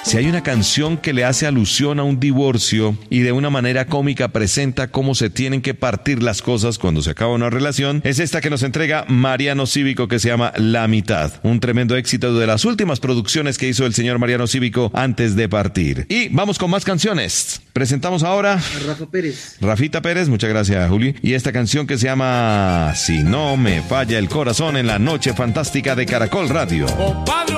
Si hay una canción que le hace alusión a un divorcio y de una manera cómica presenta cómo se tienen que partir las cosas cuando se acaba una relación, es esta que nos entrega Mariano Cívico, que se llama La Mitad. Un tremendo éxito de las últimas producciones que hizo el señor Mariano Cívico antes de partir. Y vamos con más canciones. Presentamos ahora a Rafa Pérez. Rafita Pérez, muchas gracias, Juli. Y esta canción que se llama Si no me falla el corazón, en la noche fantástica de Caracol Radio.